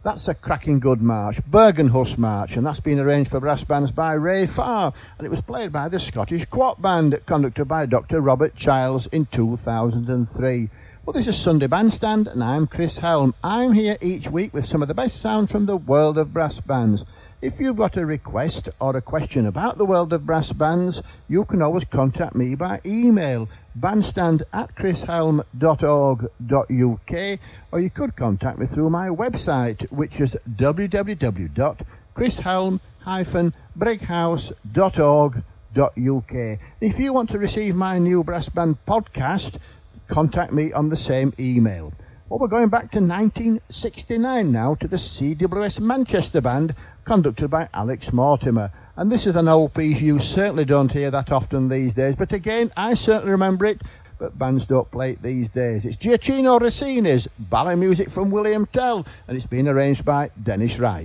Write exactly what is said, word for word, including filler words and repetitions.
That's a cracking good march, Bergenhus March, and that's been arranged for brass bands by Ray Farr, and it was played by the Scottish Quat Band, conducted by Doctor Robert Childs in two thousand three. Well, this is Sunday Bandstand, and I'm Chris Helm. I'm here each week with some of the best sound from the world of brass bands. If you've got a request or a question about the world of brass bands, you can always contact me by email, bandstand at chrishelm dot org dot u k, or you could contact me through my website, which is w w w dot chrishelm dash brighouse dot org dot u k. If you want to receive my new brass band podcast, contact me on the same email. Well, we're going back to nineteen sixty-nine now, to the C W S Manchester Band, conducted by Alex Mortimer. And this is an old piece you certainly don't hear that often these days, but again, I certainly remember it, but bands don't play it these days. It's Giacchino Rossini's Ballet Music from William Tell, and it's been arranged by Dennis Wright.